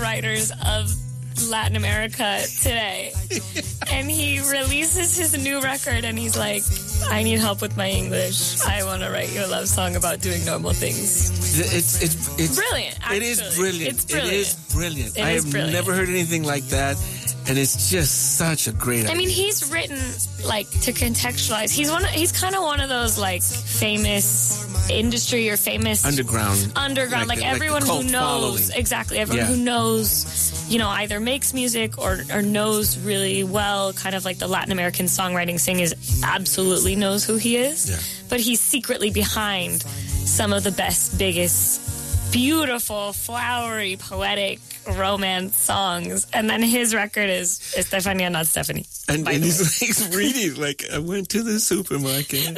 songwriters of Latin America today. And he releases his new record and he's like, I need help with my English. I want to write you a love song about doing normal things. It's brilliant, actually. It is brilliant. It's brilliant. It is brilliant. I have brilliant. never heard anything like that. And it's just such a great idea. I mean, he's written, like, to contextualize. He's kind of one of those, like, famous industry or famous... Underground. Like everyone who knows... Following. Exactly. Everyone who knows, you know, either makes music or knows really well, kind of like the Latin American songwriting thing is absolutely knows who he is. Yeah. But he's secretly behind some of the best, biggest, beautiful, flowery, poetic romance songs, and then his record is Estefania, not Stephanie. And he's reading, like, I went to the supermarket.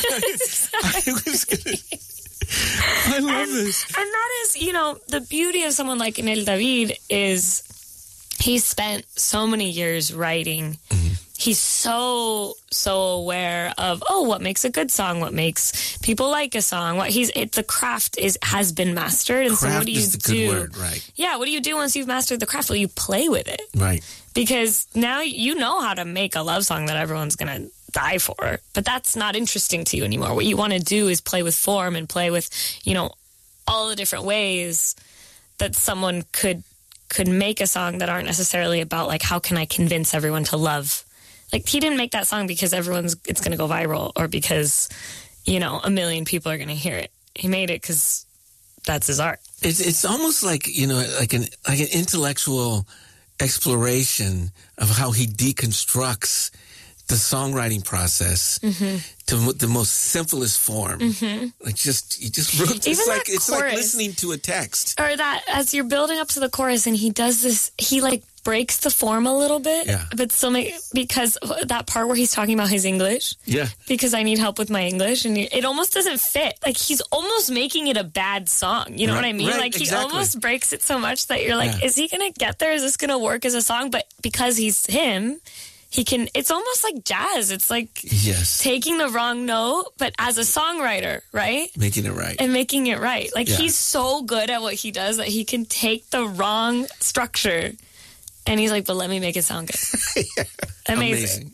I love this. And that is, you know, the beauty of someone like El David is he spent so many years writing. Mm-hmm. He's so aware of, what makes a good song, what makes people like a song, the craft has been mastered. And craft so what do you is the do? Good word, right. Yeah, what do you do once you've mastered the craft? Well, you play with it. Right. Because now you know how to make a love song that everyone's going to die for. But that's not interesting to you anymore. What you want to do is play with form and play with, you know, all the different ways that someone could make a song that aren't necessarily about, like, how can I convince everyone to love. Like, he didn't make that song because it's going to go viral or because, you know, 1 million people are going to hear it. He made it because that's his art. It's almost like, you know, like an intellectual exploration of how he deconstructs the songwriting process to the most simplest form. Like you just wrote. It's like listening to a text. Or that as you're building up to the chorus and he does this, he like breaks the form a little bit, but still because that part where he's talking about his English, because I need help with my English, and it almost doesn't fit. Like he's almost making it a bad song. You know what I mean? Right, like he exactly. almost breaks it so much that you're like, is he gonna get there? Is this gonna work as a song? But because he's him, he can. It's almost like jazz. It's like taking the wrong note, but as a songwriter, right? Making it right. And making it right. Like he's so good at what he does that he can take the wrong structure. And he's like, but let me make it sound good. Amazing.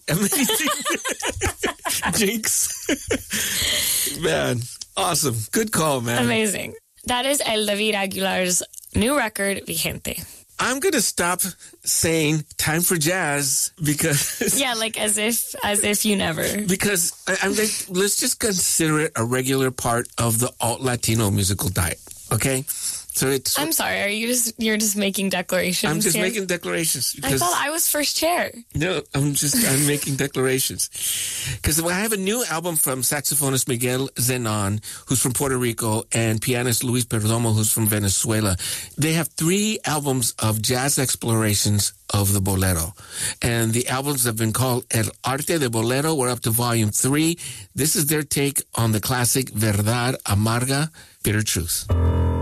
Jinx. Man, awesome. Good call, man. Amazing. That is El David Aguilar's new record, Vigente. I'm going to stop saying time for jazz because... Yeah, like as if you never... Because I'm like, let's just consider it a regular part of the alt-Latino musical diet, okay? So it's... I'm sorry, you're just making declarations. I'm just here? making declarations. I thought I was first chair. No, I'm making declarations. Because I have a new album from saxophonist Miguel Zenon, who's from Puerto Rico, and pianist Luis Perdomo, who's from Venezuela. They have 3 albums of jazz explorations of the bolero. And the albums have been called El Arte de Bolero. We're up to volume 3. This is their take on the classic Verdad Amarga, Bitter Truth.